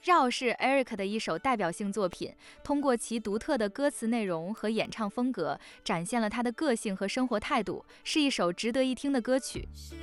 绕是 Eric 的一首代表性作品，通过其独特的歌词内容和演唱风格，展现了他的个性和生活态度，是一首值得一听的歌曲。